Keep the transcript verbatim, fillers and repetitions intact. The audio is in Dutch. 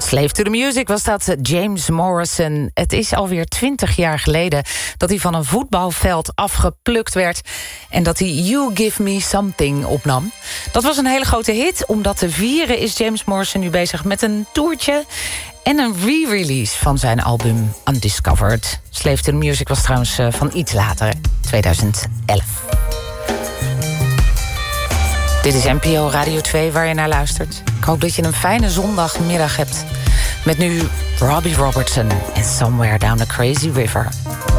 Slave to the Music was dat, James Morrison. Het is alweer twintig jaar geleden dat hij van een voetbalveld afgeplukt werd en dat hij You Give Me Something opnam. Dat was een hele grote hit. Om dat te vieren is James Morrison nu bezig met een toertje en een re-release van zijn album Undiscovered. Slave to the Music was trouwens van iets later, twintig elf. Dit is N P O Radio twee waar je naar luistert. Ik hoop dat je een fijne zondagmiddag hebt. Met nu Robbie Robertson en Somewhere Down the Crazy River.